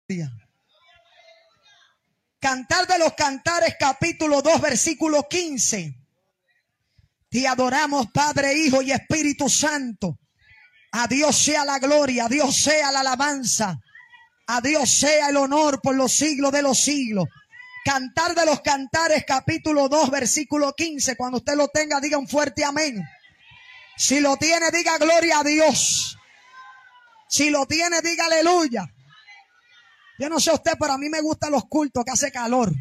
Cantar de los Cantares, capítulo 2, versículo 15. Te adoramos, Padre, Hijo y Espíritu Santo. A Dios sea la gloria, a Dios sea la alabanza, a Dios sea el honor por los siglos de los siglos. Cantar de los Cantares, capítulo 2, versículo 15. Cuando usted lo tenga, diga un fuerte amén. Si lo tiene, diga gloria a Dios. Si lo tiene, diga aleluya. Yo no sé usted, pero a mí me gustan los cultos que hace calor.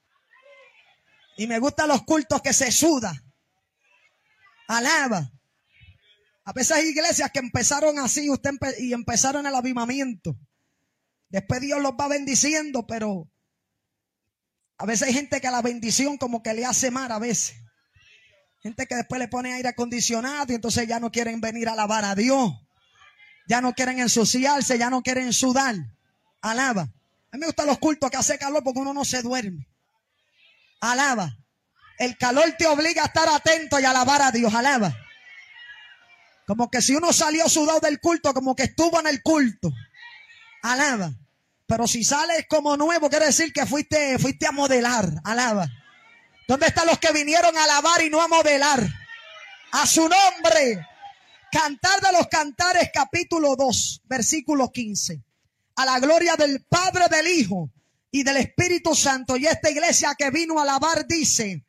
Y me gustan los cultos que se suda. Alaba. A veces hay iglesias que empezaron así y empezaron el avivamiento. Después Dios los va bendiciendo, pero a veces hay gente que la bendición como que le hace mal a veces. Gente que después le pone aire acondicionado y entonces ya no quieren venir a alabar a Dios. Ya no quieren ensuciarse, ya no quieren sudar. Alaba. A mí me gustan los cultos que hace calor porque uno no se duerme. Alaba. El calor te obliga a estar atento y a alabar a Dios. Alaba. Como que si uno salió sudado del culto, como que estuvo en el culto. Alaba. Pero si sales como nuevo, quiere decir que fuiste a modelar. Alaba. ¿Dónde están los que vinieron a alabar y no a modelar? A su nombre. Cantar de los Cantares, capítulo 2, versículo 15. A la gloria del Padre, del Hijo y del Espíritu Santo. Y esta iglesia que vino a alabar dice: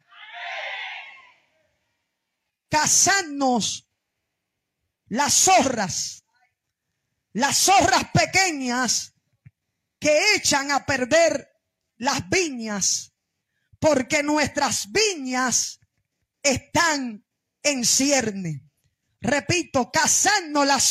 cazadnos las zorras pequeñas que echan a perder las viñas, porque nuestras viñas están en cierne. Repito, cazadnos las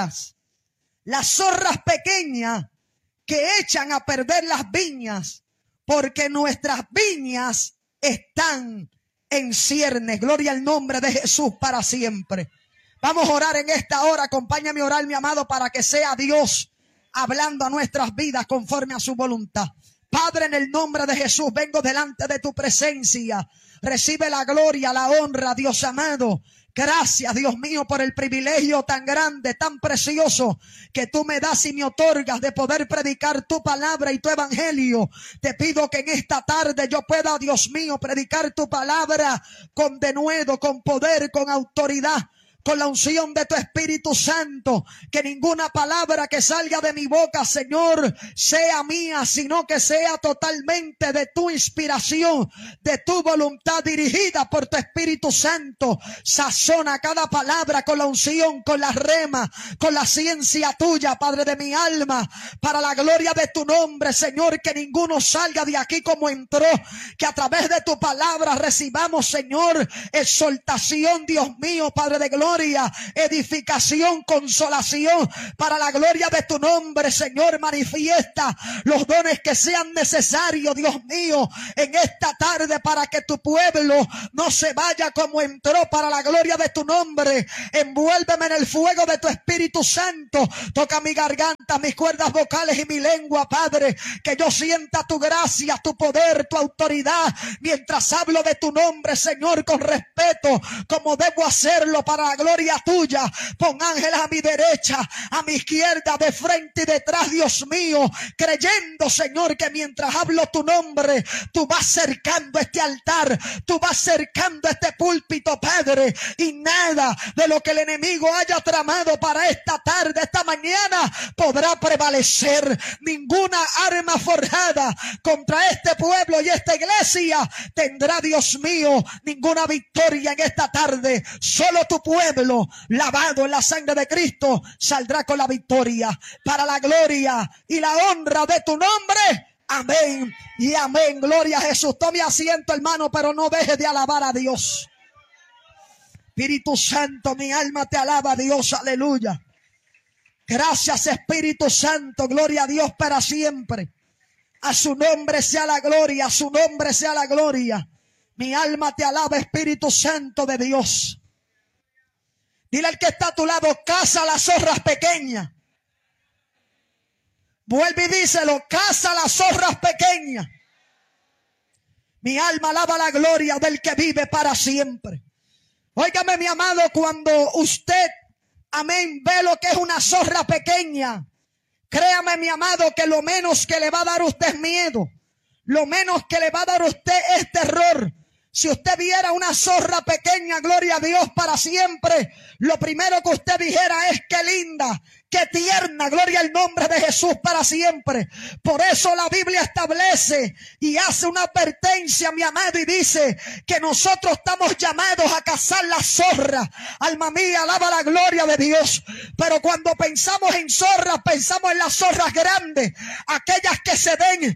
zorras pequeñas que echan a perder las viñas, porque nuestras viñas están en ciernes. Gloria al nombre de Jesús para siempre. Vamos a orar en esta hora. Acompáñame a orar, mi amado, para que sea Dios hablando a nuestras vidas conforme a su voluntad. Padre, en el nombre de Jesús, vengo delante de tu presencia. Recibe la gloria, la honra, Dios amado. Gracias, Dios mío, por el privilegio tan grande, tan precioso que tú me das y me otorgas de poder predicar tu palabra y tu evangelio. Te pido que en esta tarde yo pueda, Dios mío, predicar tu palabra con denuedo, con poder, con autoridad, con la unción de tu Espíritu Santo. Que ninguna palabra que salga de mi boca, Señor, sea mía, sino que sea totalmente de tu inspiración, de tu voluntad, dirigida por tu Espíritu Santo. Sazona cada palabra con la unción, con la rema, con la ciencia tuya, Padre de mi alma, para la gloria de tu nombre, Señor. Que ninguno salga de aquí como entró, que a través de tu palabra recibamos, Señor, exaltación, Dios mío, Padre de gloria, edificación, consolación, para la gloria de tu nombre, Señor. Manifiesta los dones que sean necesarios, Dios mío, en esta tarde, para que tu pueblo no se vaya como entró, para la gloria de tu nombre. Envuélveme en el fuego de tu Espíritu Santo. Toca mi garganta, mis cuerdas vocales y mi lengua, Padre, que yo sienta tu gracia, tu poder, tu autoridad, mientras hablo de tu nombre, Señor, con respeto, como debo hacerlo, para la gloria tuya. Pon ángeles a mi derecha, a mi izquierda, de frente y detrás, Dios mío, creyendo, Señor, que mientras hablo tu nombre, tú vas cercando este altar, tú vas cercando este púlpito, Padre, y nada de lo que el enemigo haya tramado para esta tarde, esta mañana, podrá prevalecer. Ninguna arma forjada contra este pueblo y esta iglesia tendrá, Dios mío, ninguna victoria en esta tarde. Solo tu pueblo, lavado en la sangre de Cristo, saldrá con la victoria, para la gloria y la honra de tu nombre. Amén y amén. Gloria a Jesús. Tome asiento, hermano, pero no deje de alabar a Dios. Espíritu Santo, mi alma te alaba, Dios. Aleluya. Gracias, Espíritu Santo. Gloria a Dios para siempre. A su nombre sea la gloria, a su nombre sea la gloria. Mi alma te alaba, Espíritu Santo de Dios. Dile al que está a tu lado: caza las zorras pequeñas. Vuelve y díselo: caza las zorras pequeñas. Mi alma alaba la gloria del que vive para siempre. Óigame, mi amado, cuando usted, amén, ve lo que es una zorra pequeña Créame, mi amado, que lo menos que le va a dar a usted es miedo. Lo menos que le va a dar a usted es terror. Si usted viera una zorra pequeña, gloria a Dios para siempre, lo primero que usted dijera es qué linda, qué tierna, gloria al nombre de Jesús para siempre. Por eso la Biblia establece y hace una advertencia, mi amado, y dice que nosotros estamos llamados a cazar la zorra. Alma mía, alaba la gloria de Dios. Pero cuando pensamos en zorras, pensamos en las zorras grandes, aquellas que se ven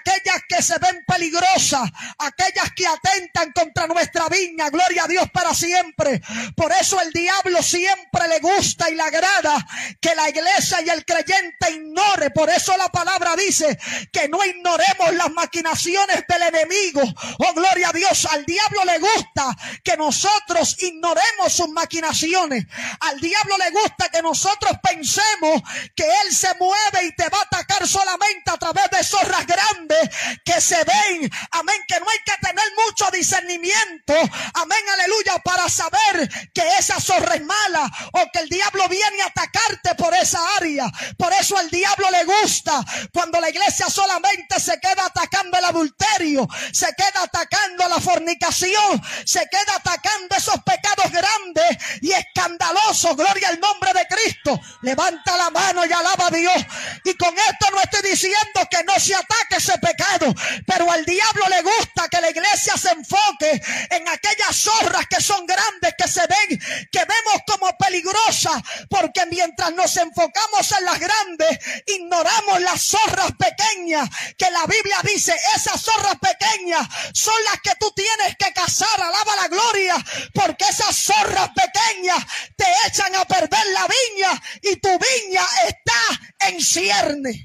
peligrosas, aquellas que atentan contra nuestra viña, gloria a Dios para siempre. Por eso el diablo siempre le gusta y le agrada que la iglesia y el creyente ignore. Por eso la palabra dice que no ignoremos las maquinaciones del enemigo. Oh, gloria a Dios. Al diablo le gusta que nosotros ignoremos sus maquinaciones. Al diablo le gusta que nosotros pensemos que él se mueve y te va a atacar solamente a través de zorras grandes que se ven. Amén, que no hay que tener mucho discernimiento, amén, aleluya, para saber que esa zorra es mala o que el diablo viene a atacarte por esa área. Por eso al diablo le gusta cuando la iglesia solamente se queda atacando el adulterio, se queda atacando la fornicación, se queda atacando esos pecados grandes y escandalosos. Gloria al nombre de Cristo. Levanta la mano y alaba a Dios. Y con esto no estoy diciendo que no se ataque ese pecado, pero al diablo le gusta que la iglesia se enfoque en aquellas zorras que son grandes, que se ven, que vemos como peligrosas, porque mientras nos enfocamos en las grandes, ignoramos las zorras pequeñas, que la Biblia dice, esas zorras pequeñas son las que tú tienes que cazar. Alaba la gloria, porque esas zorras pequeñas te echan a perder la viña y tu viña está en cierne.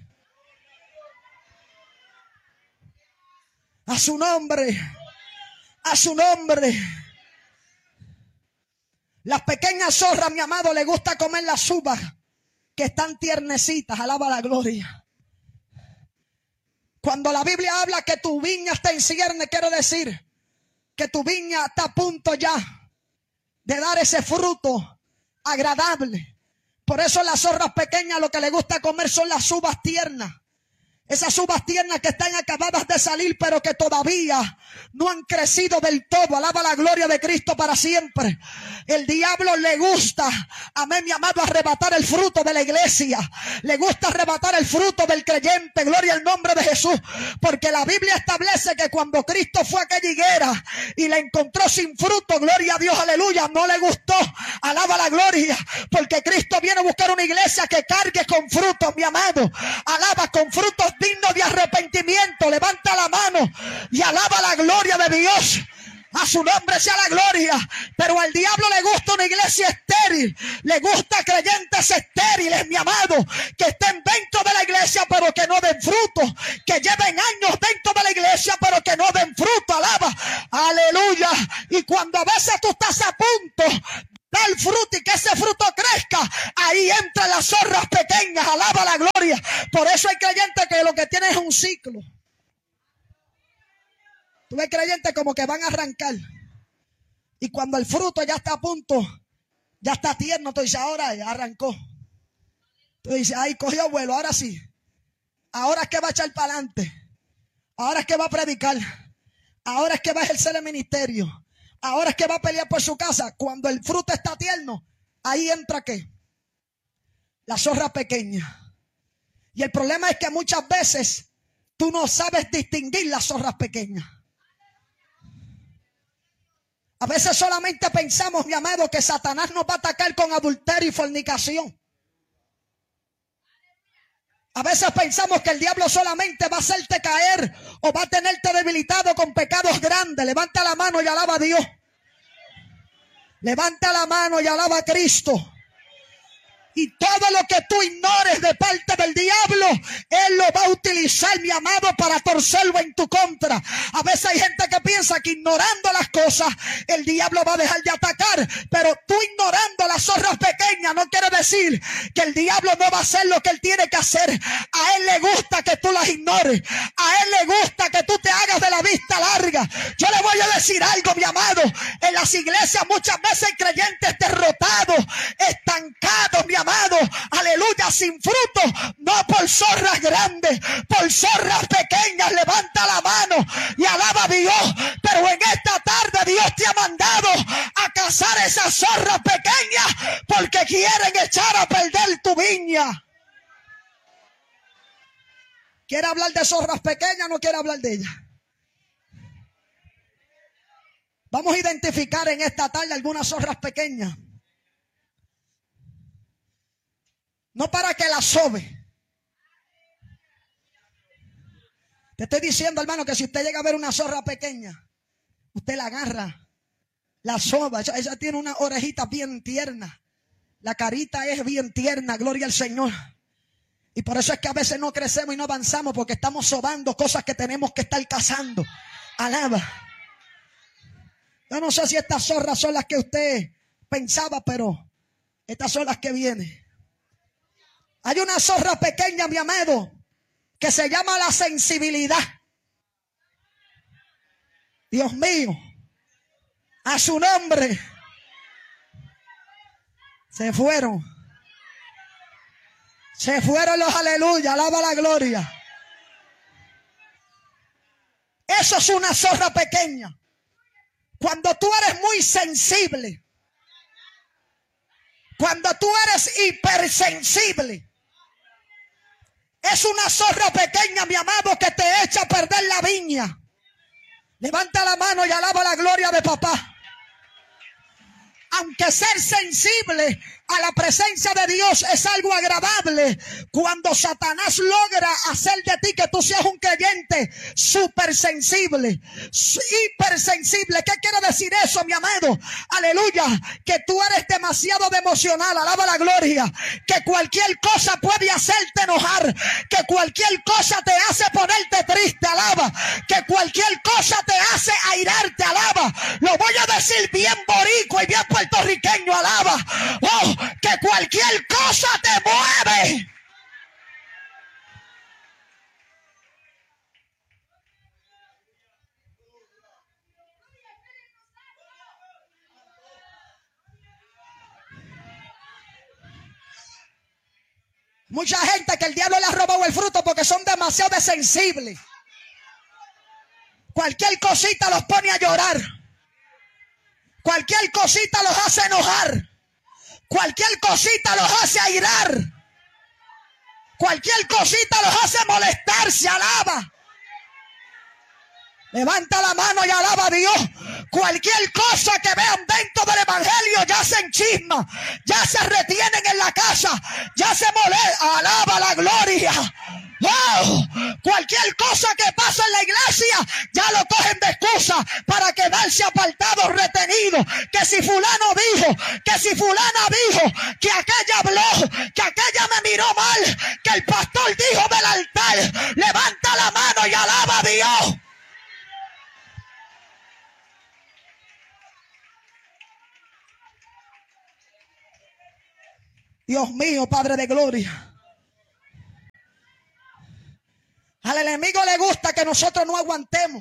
A su nombre. A su nombre. Las pequeñas zorras, mi amado, le gusta comer las uvas que están tiernecitas. Alaba la gloria. Cuando la Biblia habla que tu viña está en cierne, quiere decir que tu viña está a punto ya de dar ese fruto agradable. Por eso las zorras pequeñas lo que le gusta comer son las uvas tiernas. Esas uvas tiernas que están acabadas de salir, pero que todavía no han crecido del todo. Alaba la gloria de Cristo para siempre. El diablo le gusta, amén, mi amado, arrebatar el fruto de la iglesia. Le gusta arrebatar el fruto del creyente. Gloria al nombre de Jesús. Porque la Biblia establece que cuando Cristo fue a aquella higuera y la encontró sin fruto, gloria a Dios, aleluya, no le gustó. Alaba la gloria. Porque Cristo viene a buscar una iglesia que cargue con frutos, mi amado. Alaba, con frutos digno de arrepentimiento. Levanta la mano y alaba la gloria de Dios. A su nombre sea la gloria. Pero al diablo le gusta una iglesia estéril. Le gusta creyentes estériles, mi amado, que estén dentro de la iglesia pero que no den fruto, que lleven años dentro de la iglesia pero que no den fruto. Alaba, aleluya. Y cuando a veces tú estás a punto dar fruto y que ese fruto crezca, ahí entran las zorras pequeñas. Alaba la gloria. Por eso hay creyentes que lo que tienen es un ciclo. Tú ves creyentes como que van a arrancar, y cuando el fruto ya está a punto, ya está tierno, tú dices, ahora ya arrancó. Tú dices, ay, cogió vuelo, ahora sí. Ahora es que va a echar para adelante. Ahora es que va a predicar. Ahora es que va a ejercer el ministerio. Ahora es que va a pelear por su casa. Cuando el fruto está tierno, ahí entra ¿qué? La zorra pequeña. Y el problema es que muchas veces tú no sabes distinguir las zorras pequeñas. A veces solamente pensamos, mi amado, que Satanás nos va a atacar con adulterio y fornicación. A veces pensamos que el diablo solamente va a hacerte caer o va a tenerte debilitado con pecados grandes. Levanta la mano y alaba a Dios. Levanta la mano y alaba a Cristo. Y todo lo que tú ignores de parte del diablo, él lo va a utilizar, mi amado, para torcerlo en tu contra. A veces hay gente que piensa que ignorando las cosas, el diablo va a dejar de atacar. Pero tú ignorando las zorras pequeñas no quiere decir que el diablo no va a hacer lo que él tiene que hacer. A él le gusta que tú las ignores. A él le gusta que tú te hagas de la vista vista larga. Yo le voy a decir algo, mi amado. En las iglesias muchas veces hay creyentes derrotados, estancados, mi amado. Aleluya, sin fruto. No por zorras grandes, por zorras pequeñas. Levanta la mano y alaba a Dios. Pero en esta tarde Dios te ha mandado a cazar esas zorras pequeñas porque quieren echar a perder tu viña. ¿Quiere hablar de zorras pequeñas o no quiere hablar de ellas? Vamos a identificar en esta tarde algunas zorras pequeñas. No para que las sobe. Te estoy diciendo, hermano, que si usted llega a ver una zorra pequeña, usted la agarra, la soba. Ella tiene una orejita bien tierna. La carita es bien tierna, gloria al Señor. Y por eso es que a veces no crecemos y no avanzamos, porque estamos sobando cosas que tenemos que estar cazando. Alaba. Yo no sé si estas zorras son las que usted pensaba, pero estas son las que vienen. Hay una zorra pequeña, mi amado, que se llama la sensibilidad. Dios mío, a su nombre se fueron. Se fueron los aleluya, alaba la gloria. Eso es una zorra pequeña. Cuando tú eres muy sensible, cuando tú eres hipersensible, es una zorra pequeña, mi amado, que te echa a perder la viña. Levanta la mano y alaba la gloria de papá. Aunque ser sensible a la presencia de Dios es algo agradable, cuando Satanás logra hacer de ti que tú seas un creyente súper sensible, hipersensible. ¿Qué quiere decir eso, mi amado? Aleluya, que tú eres demasiado emocional, alaba la gloria, que cualquier cosa puede hacerte enojar, que cualquier cosa te hace ponerte triste, alaba, que cualquier cosa te hace airarte, alaba. Lo voy a decir bien boricua y bien puertorriqueño, alaba. Oh, que cualquier cosa te mueve. Mucha gente que el diablo le ha robado el fruto porque son demasiado sensibles. Cualquier cosita los pone a llorar. Cualquier cosita los hace enojar. Cualquier cosita los hace airar. Cualquier cosita los hace molestarse, alaba. Levanta la mano y alaba a Dios. Cualquier cosa que vean dentro del evangelio ya se enchisma, ya se retienen en la casa, ya se molesta. Alaba la gloria. ¡Wow! Cualquier cosa que pasa en la iglesia ya lo cogen de excusa para quedarse apartados, retenidos. Que si fulano dijo, que si fulana dijo, que aquella habló, que aquella me miró mal, que el pastor dijo del altar. Levanta la mano y alaba a Dios. Dios mío, Padre de gloria. Al enemigo le gusta que nosotros no aguantemos.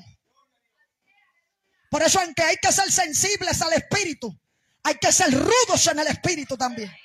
Por eso, aunque hay que ser sensibles al espíritu, hay que ser rudos en el espíritu también.